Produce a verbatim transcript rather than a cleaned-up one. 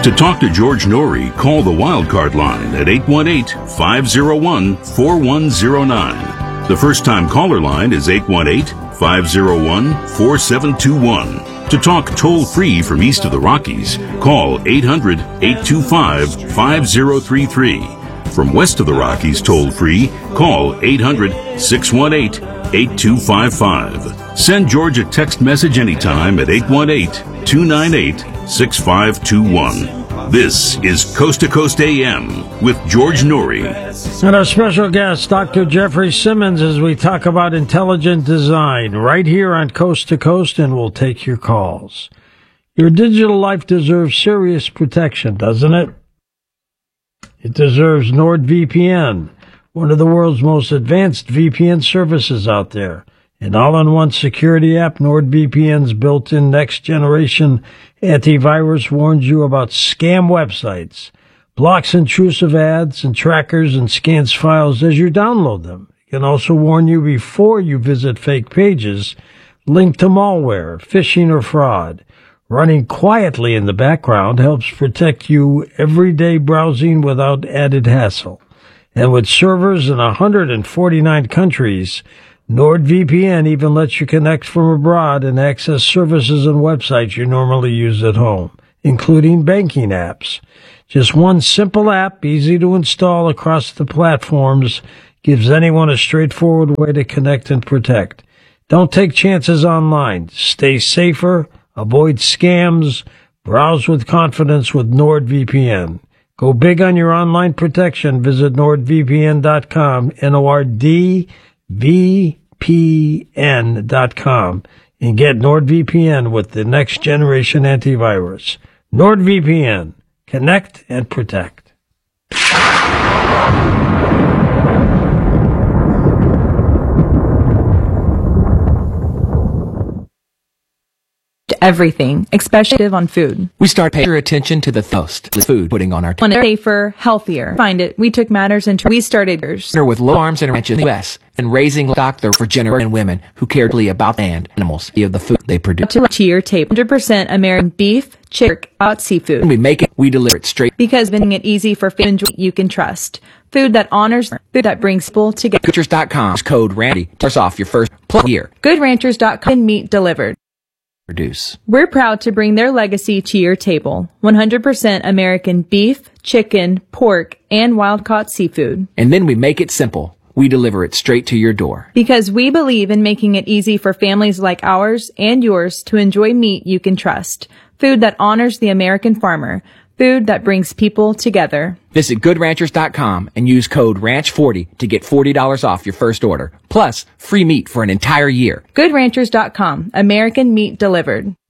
To talk to George Norrie, call the Wildcard line at eight one eight, five oh one, four one oh nine. The first-time caller line is eight one eight, five oh one, four seven two one. To talk toll-free from east of the Rockies, call eight hundred, eight two five, five oh three three. From west of the Rockies toll-free, call eight hundred, six one eight, eight two five five. Send George a text message anytime at eight one eight, two nine eight, six five two one. This is Coast to Coast A M with George Norrie. And our special guest, Doctor Jeffrey Simmons, as we talk about intelligent design right here on Coast to Coast, and we'll take your calls. Your digital life deserves serious protection, doesn't it? It deserves NordVPN, one of the world's most advanced V P N services out there. An all-in-one security app, NordVPN's built-in next-generation antivirus warns you about scam websites, blocks intrusive ads and trackers, and scans files as you download them. It can also warn you before you visit fake pages linked to malware, phishing, or fraud. Running quietly in the background helps protect you everyday browsing without added hassle. And with servers in one hundred forty-nine countries, NordVPN even lets you connect from abroad and access services and websites you normally use at home, including banking apps. Just one simple app, easy to install across the platforms, gives anyone a straightforward way to connect and protect. Don't take chances online. Stay safer, avoid scams, browse with confidence with NordVPN. Go big on your online protection. Visit nord v p n dot com, N O R D V P N dot com, and get NordVPN with the next generation antivirus. NordVPN. Connect and protect. Everything, especially on food. We start paying attention to the most food putting on our Want it safer, healthier. Find it. We took matters into we started with Low Arms and Ranches in the U S and raising stock there for generous women who cared deeply about and animals of the food they produce. To, to your table, one hundred percent American beef, chicken, out seafood. When we make it, we deliver it straight. Because making it easy for food you can trust. Food that honors, food that brings people together. Good ranchers dot com. Code Randy. Turns off your first plus year. Good ranchers dot com. Meat delivered. Produce. We're proud to bring their legacy to your table. one hundred percent American beef, chicken, pork, and wild-caught seafood. And then we make it simple. We deliver it straight to your door. Because we believe in making it easy for families like ours and yours to enjoy meat you can trust. Food that honors the American farmer. Food that brings people together. Visit good ranchers dot com and use code ranch forty to get forty dollars off your first order. Plus, free meat for an entire year. good ranchers dot com. American meat delivered.